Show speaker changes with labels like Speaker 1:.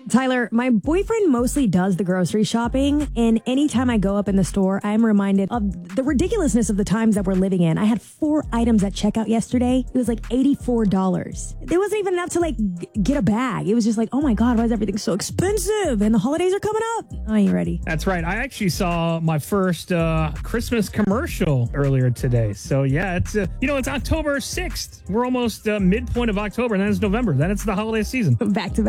Speaker 1: Tyler, my boyfriend mostly does the grocery shopping, and anytime I go up in the store, I'm reminded of the ridiculousness of the times that we're living in. I had 4 items at checkout yesterday. It was like $84. It wasn't even enough to get a bag. It was just like, oh my God, why is everything so expensive? And the holidays are coming up. Are you ready?
Speaker 2: That's right. I actually saw my first Christmas commercial earlier today. So yeah, it's it's October 6th. We're almost midpoint of October, and then it's November. Then it's the holiday season.
Speaker 1: Back to back.